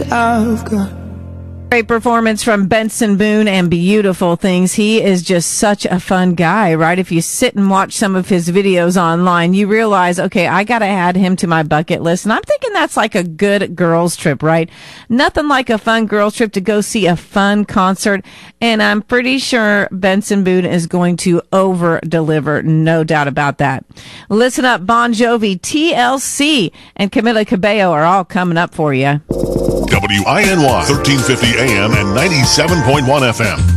I've got. Great performance from Benson Boone and Beautiful Things. He is just such a fun guy, right? If you sit and watch some of his videos online, you realize, okay, I got to add him to my bucket list. And I'm thinking that's like a good girls trip, right? Nothing like a fun girls trip to go see a fun concert. And I'm pretty sure Benson Boone is going to over deliver. No doubt about that. Listen up, Bon Jovi, TLC, and Camila Cabello are all coming up for you. WINY 1350 AM and 97.1 FM.